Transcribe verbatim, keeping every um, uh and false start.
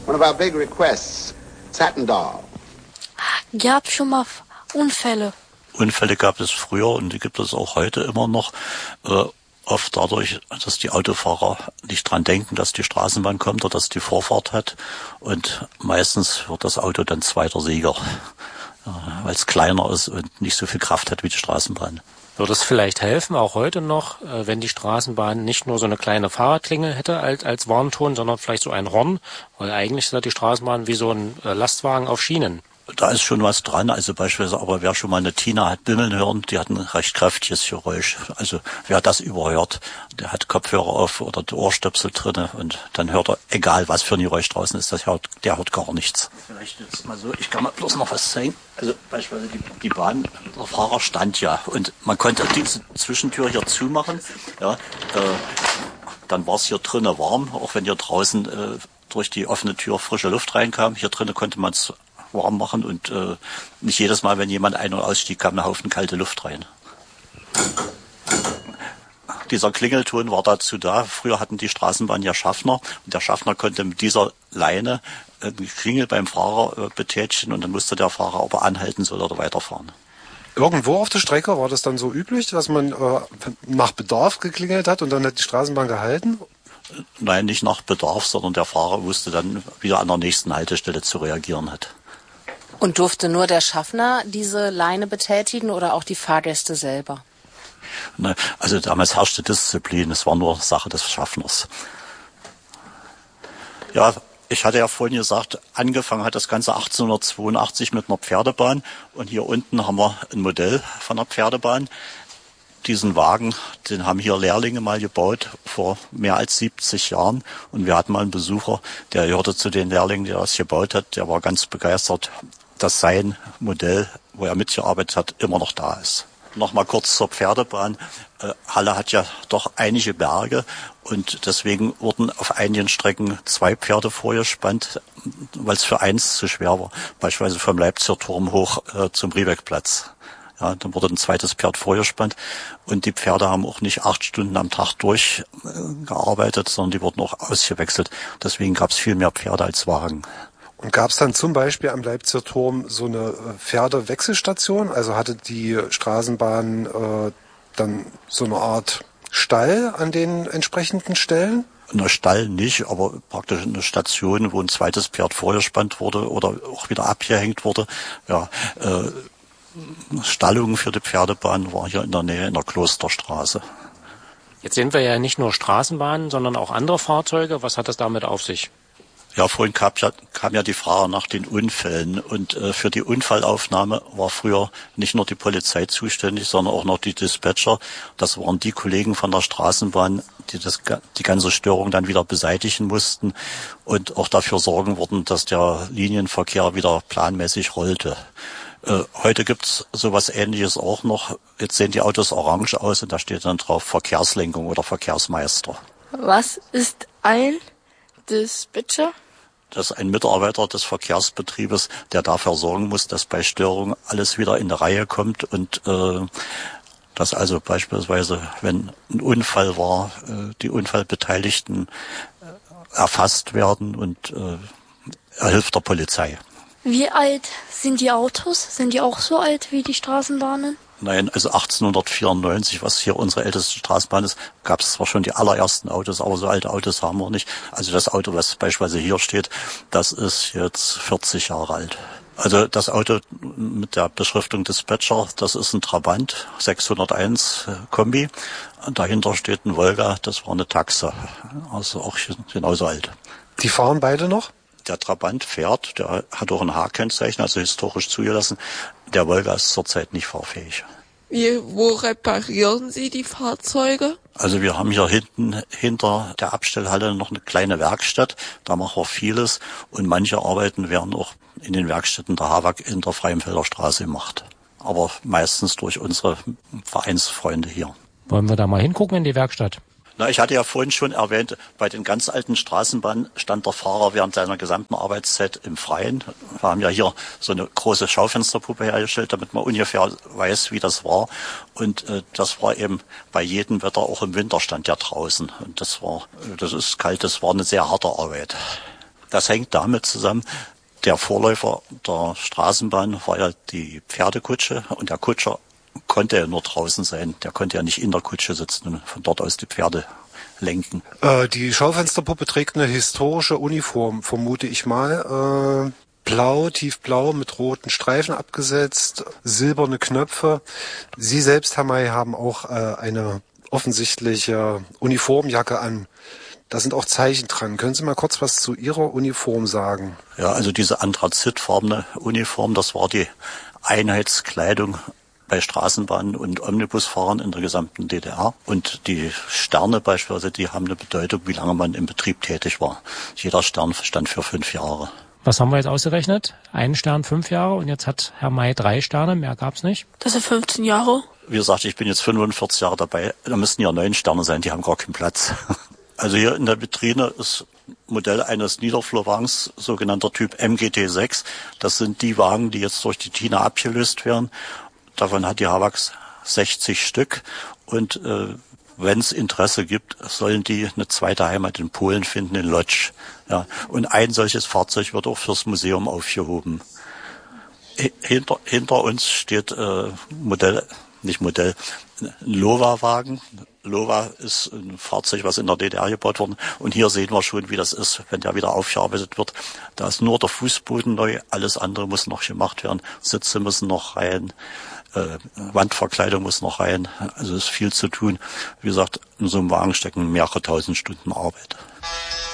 One of our big requests, Satin Doll. Gab schon mal Unfälle? Unfälle gab es früher und die gibt es auch heute immer noch. Äh, oft dadurch, dass die Autofahrer nicht dran denken, dass die Straßenbahn kommt oder dass die Vorfahrt hat. Und meistens wird das Auto dann zweiter Sieger, äh, weil es kleiner ist und nicht so viel Kraft hat wie die Straßenbahn. Würde es vielleicht helfen, auch heute noch, wenn die Straßenbahn nicht nur so eine kleine Fahrradklingel hätte als, als Warnton, sondern vielleicht so ein Horn? Weil eigentlich ist ja die Straßenbahn wie so ein Lastwagen auf Schienen. Da ist schon was dran, also beispielsweise, aber wer schon mal eine Tina hat bimmeln hören, die hat ein recht kräftiges Geräusch. Also wer das überhört, der hat Kopfhörer auf oder die Ohrstöpsel drinne und dann hört er, egal was für ein Geräusch draußen ist, das hört, der hört gar nichts. Vielleicht jetzt mal so, ich kann mal bloß noch was zeigen. Also beispielsweise die, die Bahn, der Fahrer stand ja und man konnte diese Zwischentür hier zumachen, ja, äh, dann war es hier drinnen warm, auch wenn hier draußen äh, durch die offene Tür frische Luft reinkam. Hier drinnen konnte man es warm machen und äh, nicht jedes Mal, wenn jemand ein- und ausstieg, kam ein Haufen kalte Luft rein. Dieser Klingelton war dazu da. Früher hatten die Straßenbahnen ja Schaffner und der Schaffner konnte mit dieser Leine äh, die Klingel beim Fahrer äh, betätigen und dann musste der Fahrer aber anhalten soll oder weiterfahren. Irgendwo auf der Strecke war das dann so üblich, dass man äh, nach Bedarf geklingelt hat und dann hat die Straßenbahn gehalten? Nein, nicht nach Bedarf, sondern der Fahrer wusste dann wieder an der nächsten Haltestelle zu reagieren hat. Und durfte nur der Schaffner diese Leine betätigen oder auch die Fahrgäste selber? Ne, also damals herrschte Disziplin, es war nur Sache des Schaffners. Ja, ich hatte ja vorhin gesagt, angefangen hat das Ganze achtzehnhundertzweiundachtzig mit einer Pferdebahn und hier unten haben wir ein Modell von einer Pferdebahn. Diesen Wagen, den haben hier Lehrlinge mal gebaut vor mehr als siebzig Jahren und wir hatten mal einen Besucher, der gehörte zu den Lehrlingen, der das gebaut hat, der war ganz begeistert, dass sein Modell, wo er mitgearbeitet hat, immer noch da ist. Nochmal kurz zur Pferdebahn. Äh, Halle hat ja doch einige Berge und deswegen wurden auf einigen Strecken zwei Pferde vorgespannt, weil es für eins zu schwer war. Beispielsweise vom Leipziger Turm hoch äh, zum Riebeckplatz. Ja, dann wurde ein zweites Pferd vorgespannt und die Pferde haben auch nicht acht Stunden am Tag durchgearbeitet, sondern die wurden auch ausgewechselt. Deswegen gab es viel mehr Pferde als Wagen. Und gab es dann zum Beispiel am Leipziger Turm so eine Pferdewechselstation? Also hatte die Straßenbahn äh, dann so eine Art Stall an den entsprechenden Stellen? Ein Stall nicht, aber praktisch eine Station, wo ein zweites Pferd vorgespannt wurde oder auch wieder abgehängt wurde. Ja, äh, Stallung für die Pferdebahn war hier in der Nähe in der Klosterstraße. Jetzt sehen wir ja nicht nur Straßenbahnen, sondern auch andere Fahrzeuge. Was hat das damit auf sich? Ja, vorhin kam ja, kam ja die Frage nach den Unfällen und äh, für die Unfallaufnahme war früher nicht nur die Polizei zuständig, sondern auch noch die Dispatcher. Das waren die Kollegen von der Straßenbahn, die das, die ganze Störung dann wieder beseitigen mussten und auch dafür sorgen wurden, dass der Linienverkehr wieder planmäßig rollte. Äh, heute gibt's sowas Ähnliches auch noch. Jetzt sehen die Autos orange aus und da steht dann drauf Verkehrslenkung oder Verkehrsmeister. Was ist ein Dispatcher? Das ist ein Mitarbeiter des Verkehrsbetriebes, der dafür sorgen muss, dass bei Störung alles wieder in die Reihe kommt und äh, dass also beispielsweise, wenn ein Unfall war, äh, die Unfallbeteiligten äh, erfasst werden und äh, er hilft der Polizei. Wie alt sind die Autos? Sind die auch so alt wie die Straßenbahnen? Nein, also achtzehnhundertvierundneunzig, was hier unsere älteste Straßenbahn ist, gab es zwar schon die allerersten Autos, aber so alte Autos haben wir nicht. Also das Auto, was beispielsweise hier steht, das ist jetzt vierzig Jahre alt. Also das Auto mit der Beschriftung Dispatcher, das ist ein Trabant sechshunderteins Kombi. Dahinter steht ein Volga, das war eine Taxe, also auch genauso alt. Die fahren beide noch? Der Trabant fährt, der hat auch ein H-Kennzeichen, also historisch zugelassen. Der Volga ist zurzeit nicht fahrfähig. Wie, wo reparieren Sie die Fahrzeuge? Also wir haben hier hinten hinter der Abstellhalle noch eine kleine Werkstatt. Da machen wir vieles und manche Arbeiten werden auch in den Werkstätten der H W A G in der Freienfelder Straße gemacht. Aber meistens durch unsere Vereinsfreunde hier. Wollen wir da mal hingucken in die Werkstatt? Na, ich hatte ja vorhin schon erwähnt, bei den ganz alten Straßenbahnen stand der Fahrer während seiner gesamten Arbeitszeit im Freien. Wir haben ja hier so eine große Schaufensterpuppe hergestellt, damit man ungefähr weiß, wie das war. Und äh, das war eben bei jedem Wetter, auch im Winter stand ja draußen. Und das war, das ist kalt, das war eine sehr harte Arbeit. Das hängt damit zusammen, der Vorläufer der Straßenbahn war ja die Pferdekutsche und der Kutscher konnte ja nur draußen sein. Der konnte ja nicht in der Kutsche sitzen und von dort aus die Pferde lenken. Äh, die Schaufensterpuppe trägt eine historische Uniform, vermute ich mal. Äh, blau, tiefblau mit roten Streifen abgesetzt, silberne Knöpfe. Sie selbst, Herr May, haben auch äh, eine offensichtliche Uniformjacke an. Da sind auch Zeichen dran. Können Sie mal kurz was zu Ihrer Uniform sagen? Ja, also diese anthrazitfarbene Uniform, das war die Einheitskleidung bei Straßenbahnen und Omnibusfahrern in der gesamten D D R. Und die Sterne beispielsweise, die haben eine Bedeutung, wie lange man im Betrieb tätig war. Jeder Stern stand für fünf Jahre. Was haben wir jetzt ausgerechnet? Ein Stern, fünf Jahre und jetzt hat Herr May drei Sterne, mehr gab's nicht. Das sind fünfzehn Jahre. Wie gesagt, ich bin jetzt fünfundvierzig Jahre dabei. Da müssten ja neun Sterne sein, die haben gar keinen Platz. Also hier in der Vitrine ist Modell eines Niederflurwagens, sogenannter Typ M G T sechs. Das sind die Wagen, die jetzt durch die Tina abgelöst werden. Davon hat die HAWAX sechzig Stück. Und äh, wenn es Interesse gibt, sollen die eine zweite Heimat in Polen finden, in Łódź. Ja. Und ein solches Fahrzeug wird auch fürs Museum aufgehoben. Hinter, hinter uns steht äh, Modell, nicht Modell, ein Lowa-Wagen. Lowa ist ein Fahrzeug, was in der D D R gebaut wurde. Und hier sehen wir schon, wie das ist, wenn der wieder aufgearbeitet wird. Da ist nur der Fußboden neu, alles andere muss noch gemacht werden. Sitze müssen noch rein, äh, Wandverkleidung muss noch rein. Also ist viel zu tun. Wie gesagt, in so einem Wagen stecken mehrere tausend Stunden Arbeit.